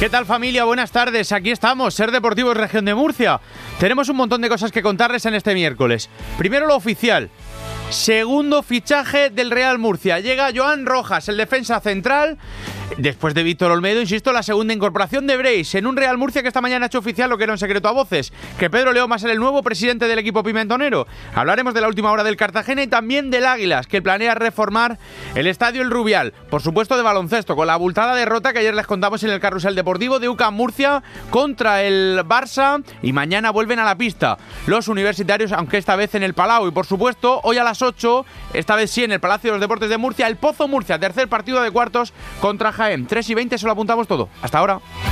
¿Qué tal, familia? Buenas tardes, aquí estamos, Ser Deportivos Región de Murcia. Tenemos un montón de cosas que contarles en este miércoles. Primero lo oficial. Segundo fichaje del Real Murcia. Llega Joan Rojas, el defensa central. Después de Víctor Olmedo, insisto, la segunda incorporación de Breis en un Real Murcia que esta mañana ha hecho oficial lo que era un secreto a voces, que Pedro León va a ser el nuevo presidente del equipo pimentonero. Hablaremos de la última hora del Cartagena y también del Águilas, que planea reformar el estadio El Rubial. Por supuesto, de baloncesto, con la abultada derrota que ayer les contamos en el Carrusel Deportivo de UCAM Murcia contra el Barça, y mañana vuelven a la pista los universitarios, aunque esta vez en el Palau. Y por supuesto, hoy a las 8, esta vez sí en el Palacio de los Deportes de Murcia, el Pozo Murcia, tercer partido de cuartos contra Jaén. 3:20, se lo apuntamos todo. Hasta ahora.